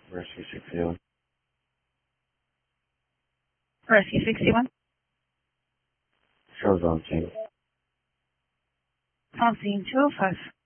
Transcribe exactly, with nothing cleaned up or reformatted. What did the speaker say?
Rescue sixty-one. Rescue sixty-one. Shows on scene. On scene two oh five.